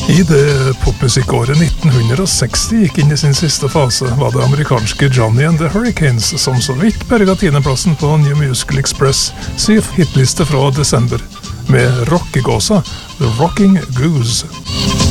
I det popmusikkåret 1960 gikk inn i sin siste fase, var det amerikanske Johnny and the Hurricanes som så vidt berget tiendeplassen på New Musical Express, 7 hitliste fra desember, med rockegåsa The Rocking Goose.